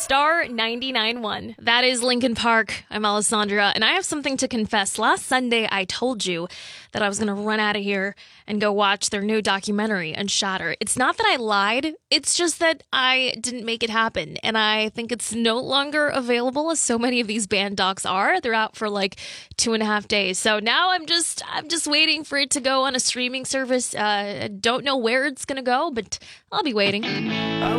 Star 99.1. That is Linkin Park. I'm Alessandra, and I have something to confess. Last Sunday, I told you that I was going to run out of here and go watch their new documentary, Unshatter. It's not that I lied. It's just that I didn't make it happen, and I think it's no longer available, as so many of these band docs are. They're out for like 2.5 days. So now I'm just waiting for it to go on a streaming service. I don't know where it's going to go, but I'll be waiting.